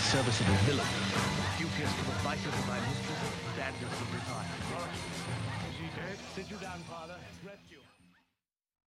serviceable villain. Duteous to the vices of thy mistress, badness of retire. Is he dead? Sit you down, father. Rest you.